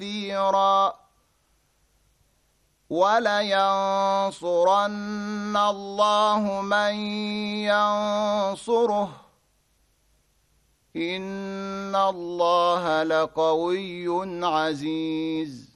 كثيرا ولينصرن الله من ينصره إن الله لقوي عزيز